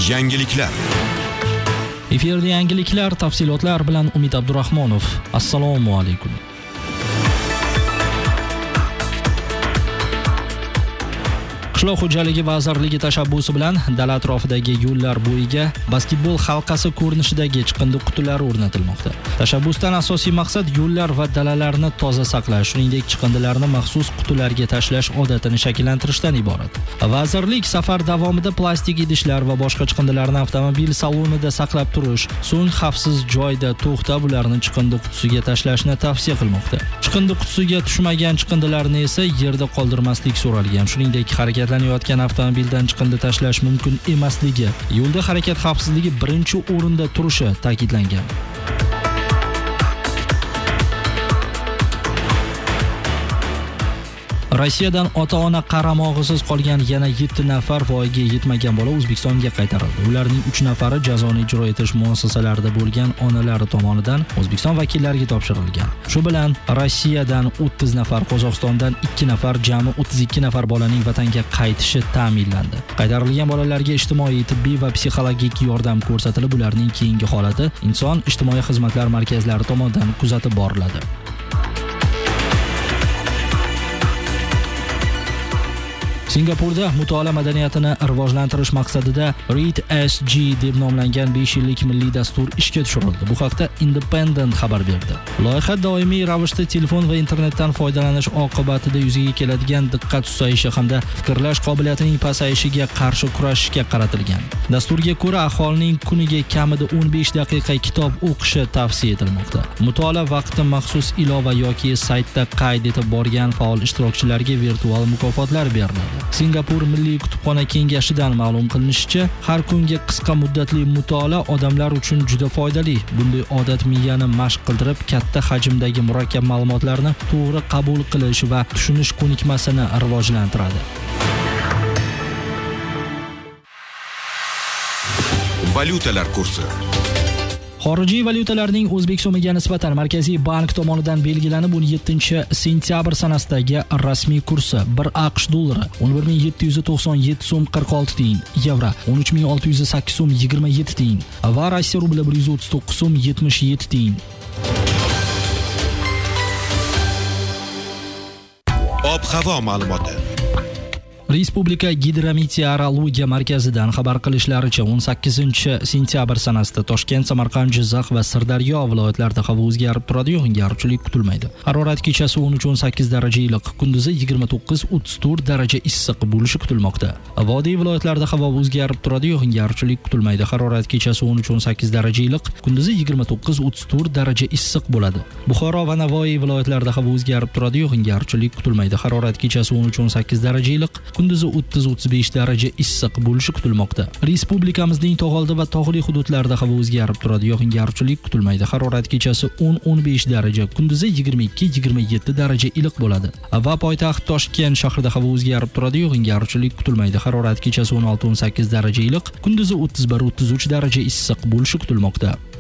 Yangiliklar. Efirda yangiliklar, tafsilotlar bilan Umid Abdurahmonov. Assalomu alaykum. Qishloq xo'jaligi vazirligi tashabbusi bilan dala atrofidagi yo'llar bo'yiga basketbol halqasi ko'rinishidagi chiqindi qutilari o'rnatilmoqda. Tashabbusdan asosiy maqsad yo'llar va dalalarni toza saqlash, shuningdek chiqindilarni maxsus qutilarga tashlash odatini shakllantirishdan iborat. Vazirlik safar davomida plastik idishlar va boshqa chiqindilarni avtomobil salonida saqlab turish, so'ng xavfsiz joyda to'xtab ularni chiqindi qutisiga tashlashni tavsiya qilmoqda. Chiqindi qutisiga tushmagan chiqindilarni esa yerda qoldirmaslik so'ralgan. Shuningdek, harakatlanayotgan avtomobildan chiqindi tashlash mumkin emasligi, yo'lda harakat xavfsizligi birinchi o'rinda turishi ta'kidlangan. Rossiyadan ota-ona qaramog'isiz qolgan yana 7 nafar voyaga yetmagan bola O'zbekistonga qaytarildi. Ularning 3 nafari jazoni ijro etish muassasalarida bo'lgan onalari tomonidan O'zbekiston vakillariga topshirilgan. Shu bilan Rossiyadan 30 nafar, Qozog'istondan 2 nafar, jami 32 nafar bolaning vatanga qaytishi ta'minlandi. Qaytarilgan bolalarga ijtimoiy, tibbiy va psixologik yordam ko'rsatilib, ularning keyingi holati inson ijtimoiy xizmatlar markazlari tomonidan kuzatib boriladi. Singapurda mutolaa madaniyatini rivojlantirish maqsadida Read SG deb nomlangan 5 yillik milliy dastur ishga tushirildi. Bu haqda Independent xabar berdi. Loyiha doimiy ravishda telefon va internetdan foydalanish oqibatida yuzaga keladigan diqqat susayishi hamda fikrlash qobiliyatining pasayishiga qarshi kurashishga qaratilgan. Dasturga ko'ra, aholining kuniga kamida 15 daqiqa kitob o'qishi tavsiya etilmoqda. Mutolaa vaqti maxsus ilova yoki saytda qayd etib borgan faol ishtirokchilarga virtual mukofotlar beriladi. Singapur Milliy kutubxona kengashidan ma'lum qilinishicha, har kungi qisqa muddatli mutolaa odamlar uchun juda foydali. Bunday odat miyani mashq qildirib, katta hajmdagi murakkab ma'lumotlarni to'g'ri qabul qilish va tushunish ko'nikmasini rivojlantiradi. Valyutalar kursi. Xorijiy valyutalarning O'zbek so'miga nisbatan Markaziy bank tomonidan belgilanib 17-sentyabr sanasidagi rasmiy kursi: 1 AQSh dollari 11797 so'm 46 tiyin, yevro 13608 so'm 27 tiyin va Rossiya rubli 139 so'm 77 tiyin. Ob-havo ma'lumoti. Respublika gidrometeorologiya markazidan xabar qilishlaricha 18-sentyabr sanasida Toshkent, Samarqand, Jizzax va Sirdaryo viloyatlarida havo o'zgarib turadi, yog'ingarchilik kutilmaydi. Harorat kechasi 13-18 daraja iliq, kunduzi 29-34 daraja issiq bo'lishi kutilmoqda. Vodiy viloyatlarida havo o'zgarib turadi, yog'ingarchilik kutilmaydi. Harorat kechasi 13-18 daraja iliq, kunduzi 29-34 daraja issiq bo'ladi. Buxoro va Navoiy viloyatlarida havo o'zgarib turadi, yog'ingarchilik kutilmaydi. Harorat kechasi 13-18 daraja iliq, kunduzi 30-35 daraja issiq bo'lishi kutilmoqda. Respublikamizning tog'oldi va tog'li hududlarida havo o'zgarib turadi, yog'ingarchilik kutilmaydi. Harorat kechasi 10-15 daraja, kunduzi 22-27 daraja iliq bo'ladi. Va poytaxt Toshkent shahrida havo o'zgarib turadi, yog'ingarchilik kutilmaydi. Harorat kechasi 16-18 daraja iliq, kunduzi 31-33 daraja issiq bo'lishi kutilmoqda.